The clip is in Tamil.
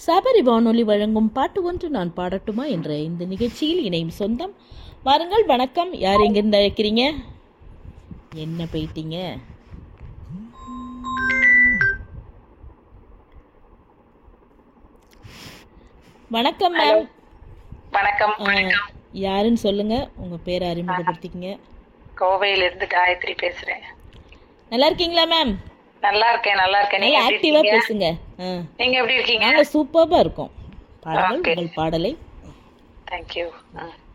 சபரி வானொலி வழங்கும் பாட்டு ஒன்று நான் பாடட்டுமா என்ற இந்த நிகழ்ச்சியில் இணையும் சொந்தம். வாருங்கள். வணக்கம். யார் எங்கிருந்து அழைக்கிறீங்க? என்ன போயிட்டீங்க? வணக்கம் மேம். வணக்கம். யாருன்னு சொல்லுங்க, உங்க பேரை அறிமுகப்படுத்திக்கங்க. கோவையிலிருந்து காயத்ரி பேசுறேன். நல்லா இருக்கீங்களா மேம்? நல்லா இருக்கேன். நீங்க ஆக்டிவா பேசுங்க. நீங்க எப்படி இருக்கீங்க? நாங்க சூப்பர்பா இருக்கோம். பாருங்கள் உங்கள் பாடலை. தேங்க்யூ.